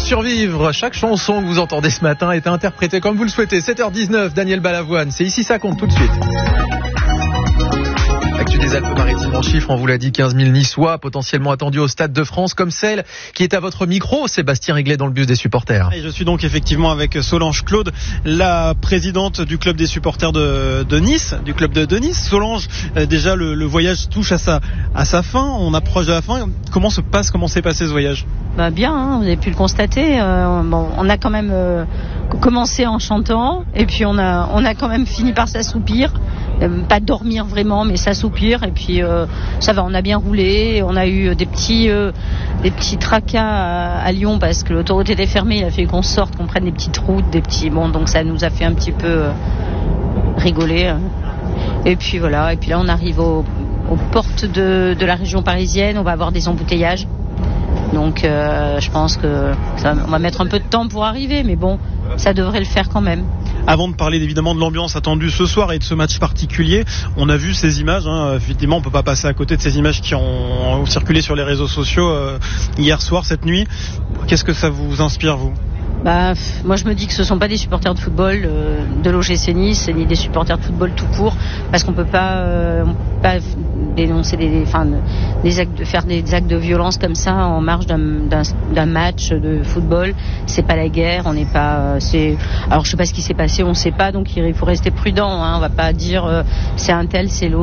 survivre. Chaque chanson que vous entendez ce matin est interprétée comme vous le souhaitez. 7h19, Daniel Balavoine. C'est ici, ça compte tout de suite. Actu des Alpes-Maritimes en chiffres, on vous l'a dit, 15 000 Niçois potentiellement attendus au Stade de France, comme celle qui est à votre micro, Sébastien Riglet, dans le bus des supporters. Et je suis donc effectivement avec Solange Claude, la présidente du club des supporters de Nice, du club de Nice. Solange, déjà le voyage touche à sa fin, on approche de la fin. Comment s'est passé ce voyage ? Bien, hein, vous avez pu le constater. On a quand même commencé en chantant, et puis on a quand même fini par s'assoupir. Pas dormir vraiment, mais s'assoupir, et puis ça va, on a bien roulé. On a eu des petits tracas à Lyon parce que l'autoroute était fermée. Il a fallu qu'on sorte, qu'on prenne des petites routes, donc ça nous a fait un petit peu rigoler. Et puis voilà, et puis là on arrive aux portes de la région parisienne. On va avoir des embouteillages, donc je pense que on va mettre un peu de temps pour arriver, mais bon, ça devrait le faire quand même. Avant de parler évidemment de l'ambiance attendue ce soir et de ce match particulier, on a vu ces images, effectivement on ne peut pas passer à côté de ces images qui ont circulé sur les réseaux sociaux hier soir, cette nuit. Qu'est-ce que ça vous inspire, vous ? Moi je me dis que ce ne sont pas des supporters de football de l'OGC Nice, ni des supporters de football tout court, parce qu'on ne peut pas dénoncer faire des actes de violence comme ça en marge d'un match de football. C'est pas la guerre, on n'est pas. Alors je sais pas ce qui s'est passé, on ne sait pas, donc il faut rester prudent. On va pas dire c'est un tel, c'est l'autre.